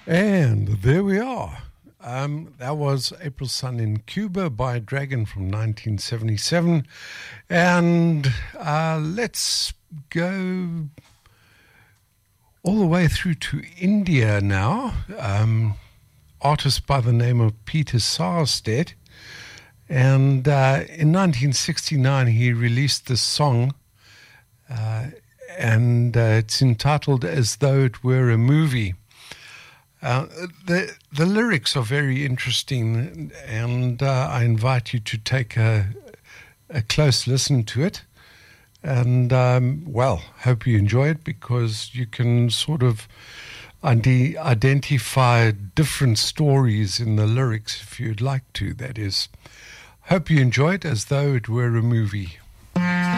And there we are. That was April Sun in Cuba by Dragon from 1977. And let's go all the way through to India now. Artist by the name of Peter Sarstedt. And in 1969, he released this song, and it's entitled As Though It Were a Movie. The lyrics are very interesting, and I invite you to take a close listen to it. And, hope you enjoy it, because you can sort of identify different stories in the lyrics if you'd like to, that is. Hope you enjoy it as though it were a movie.